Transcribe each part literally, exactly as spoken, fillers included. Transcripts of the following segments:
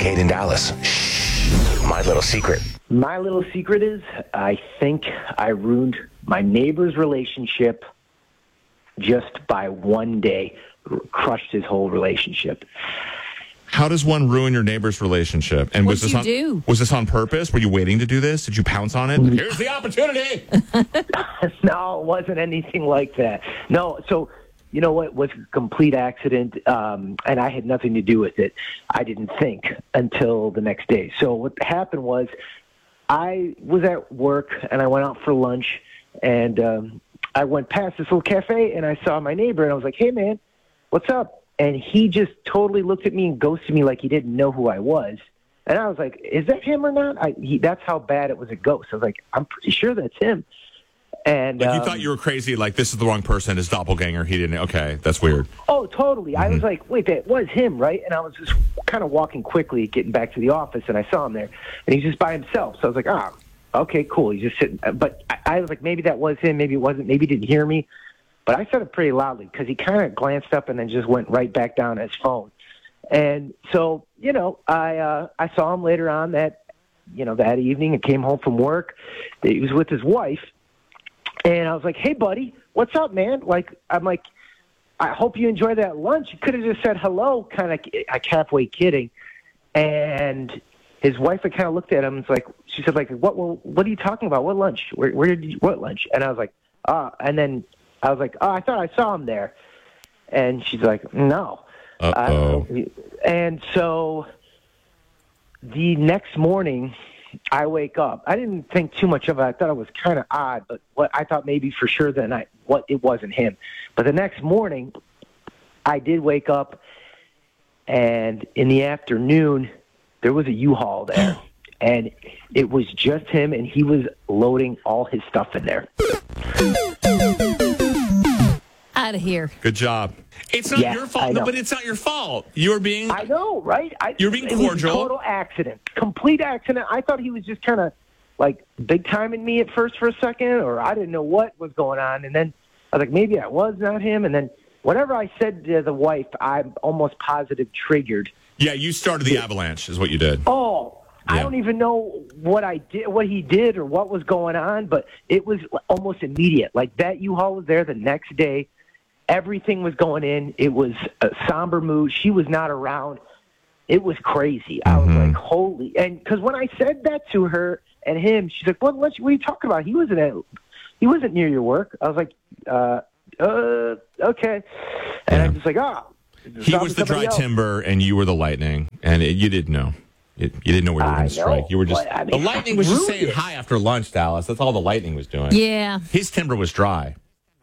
Kincaid in Dallas. Shh, my little secret. My little secret is I think I ruined my neighbor's relationship just by one day, crushed his whole relationship. How does one ruin your neighbor's relationship? And was What'd this you on, do? Was this on purpose? Were you waiting to do this? Did you pounce on it? Here's the opportunity. No, it wasn't anything like that. No, so you know what? It was a complete accident, um, and I had nothing to do with it. I didn't think until the next day. So what happened was I was at work, and I went out for lunch, and um, I went past this little cafe, and I saw my neighbor, and I was like, hey, man, what's up? And he just totally looked at me and ghosted me like he didn't know who I was. And I was like, is that him or not? I, he, that's how bad it was a ghost. I was like, I'm pretty sure that's him. And Like you um, thought you were crazy, like this is the wrong person, his doppelganger, he didn't, okay, that's weird. Oh, totally. Mm-hmm. I was like, wait, that was him, right? And I was just kind of walking quickly, getting back to the office, and I saw him there. And he's just by himself. So I was like, ah, okay, cool. He's just sitting. But I, I was like, maybe that was him, maybe it wasn't, maybe he didn't hear me. But I said it pretty loudly because he kind of glanced up and then just went right back down his phone. And so, you know, I uh, I saw him later on that, you know, that evening. And came home from work. He was with his wife. And I was like, hey, buddy, what's up, man? Like, I'm like, I hope you enjoy that lunch. You could have just said hello, kind of like halfway kidding. And his wife had kind of looked at him and was like, she said, like, what, well, what are you talking about? What lunch? Where, where did you, what lunch? And I was like, ah, uh, and then I was like, oh, I thought I saw him there. And she's like, no. Uh-oh. Uh, and so the next morning, I wake up. I didn't think too much of it. I thought it was kind of odd, but what I thought maybe for sure that I, what it wasn't him. But the next morning, I did wake up, and in the afternoon, there was a U-Haul there. And it was just him, and he was loading all his stuff in there. Out of here. Good job. It's not Yeah, your fault, I no, know. but it's not your fault. You're being... I know, right? I, You're being it was a cordial. total accident. Complete accident. I thought he was just kind of, like, big-timing me at first for a second, or I didn't know what was going on. And then I was like, maybe that was not him. And then whatever I said to the wife, I'm almost positive triggered. Yeah, you started the avalanche is what you did. Oh, I Yeah. don't even know what I did, what he did, or what was going on, but it was almost immediate. Like, that U-Haul was there the next day. Everything was going in. It was a somber mood. She was not around. It was crazy. I was Mhm. like, holy. And because when I said that to her and him, she's like, what, what, what are you talking about? He wasn't at, he wasn't near your work. I was like, uh, uh, okay. And Yeah. I'm just like, ah. He was the dry timber, and you were the lightning, and it, you didn't know. You, you didn't know where you were going to I know. strike. You were just... Well, I mean, the lightning was just ruined saying it. hi after lunch, Dallas. That's all the lightning was doing. Yeah. His timber was dry.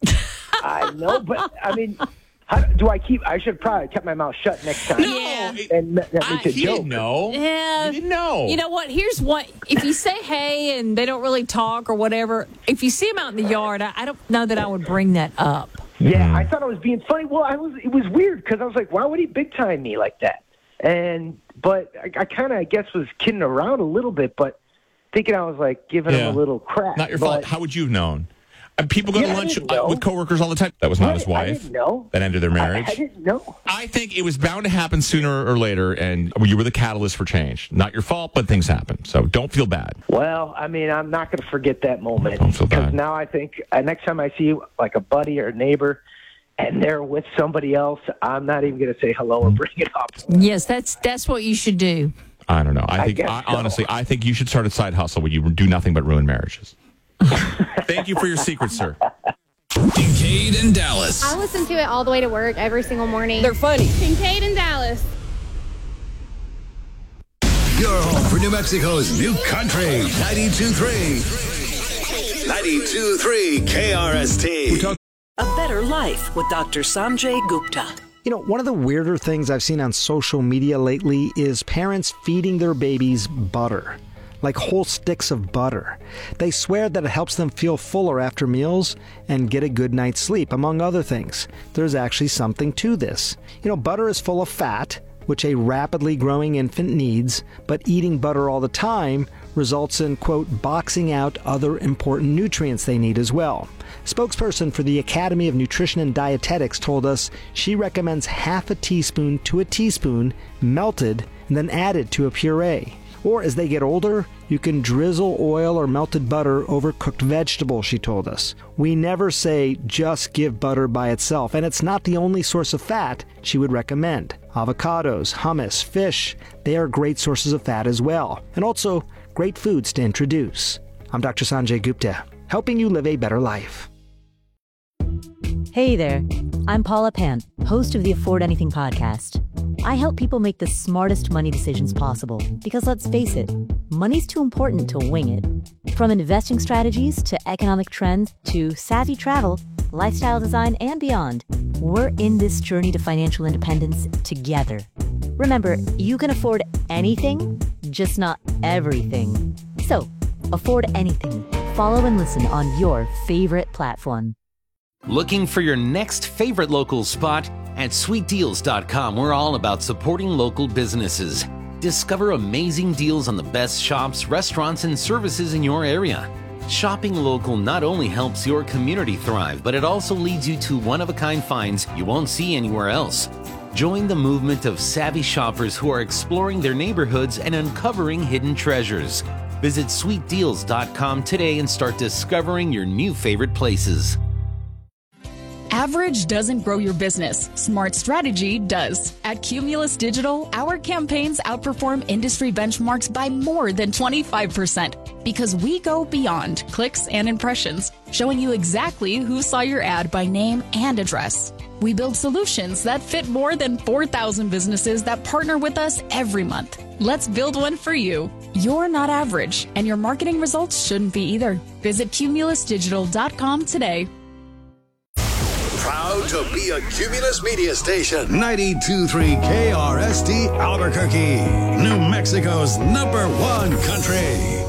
I know, but I mean, how, do I keep? I should probably kept my mouth shut next time. Yeah. it- and that that I, makes a he joke. didn't know. Yeah. He didn't know. You know what? Here's what. If you say hey and they don't really talk or whatever, if you see them out in the yard, I, I don't know that I would bring that up. Yeah, I thought I was being funny. Well, I was. It was weird because I was like, why would he big time me like that? And but I, I kind of, I guess, was kidding around a little bit, but thinking I was like giving Yeah. him a little crap. Not your but, fault. How would you have known? Uh, people go Yeah, to I lunch didn't uh, know. with coworkers all the time. That was not Right, his I wife. didn't know. That ended their marriage. I, I didn't know. I think it was bound to happen sooner or later, and you were the catalyst for change. Not your fault, but things happen. So don't feel bad. Well, I mean, I'm not going to forget that moment. Don't feel Because bad. now I think uh, next time I see like a buddy or a neighbor and they're with somebody else, I'm not even going to say hello or bring it up. Yes, that's that's what you should do. I don't know. I I think, guess I, so. honestly, I think you should start a side hustle where you do nothing but ruin marriages. Thank you for your secret, sir. Kincaid and Dallas. I listen to it all the way to work every single morning. They're funny. Kincaid and Dallas. Your home for New Mexico's new country. ninety-two point three. ninety-two point three K R S T. A better life with Doctor Sanjay Gupta. You know, one of the weirder things I've seen on social media lately is parents feeding their babies butter, like whole sticks of butter. They swear that it helps them feel fuller after meals and get a good night's sleep, among other things. There's actually something to this. You know, butter is full of fat, which a rapidly growing infant needs, but eating butter all the time results in, quote, boxing out other important nutrients they need as well. Spokesperson for the Academy of Nutrition and Dietetics told us she recommends half a teaspoon to a teaspoon melted and then added to a puree. Or as they get older, you can drizzle oil or melted butter over cooked vegetables, she told us. We never say just give butter by itself, and it's not the only source of fat she would recommend. Avocados, hummus, fish, they are great sources of fat as well, and also great foods to introduce. I'm Doctor Sanjay Gupta, helping you live a better life. Hey there, I'm Paula Pant, host of the Afford Anything podcast. I help people make the smartest money decisions possible because, let's face it, money's too important to wing it. From investing strategies to economic trends to savvy travel, lifestyle design, and beyond, we're in this journey to financial independence together. Remember, you can afford anything, just not everything. So, afford anything. Follow and listen on your favorite platform. Looking for your next favorite local spot? At sweet deals dot com, we're all about supporting local businesses. Discover amazing deals on the best shops, restaurants, and services in your area. Shopping local not only helps your community thrive, but it also leads you to one-of-a-kind finds you won't see anywhere else. Join the movement of savvy shoppers who are exploring their neighborhoods and uncovering hidden treasures. Visit sweet deals dot com today and start discovering your new favorite places. Average doesn't grow your business. Smart strategy does. At Cumulus Digital, our campaigns outperform industry benchmarks by more than twenty-five percent because we go beyond clicks and impressions, showing you exactly who saw your ad by name and address. We build solutions that fit more than four thousand businesses that partner with us every month. Let's build one for you. You're not average, and your marketing results shouldn't be either. Visit Cumulus Digital dot com today. Proud to be a Cumulus media station. ninety-two point three K R S T Albuquerque, New Mexico's number one country.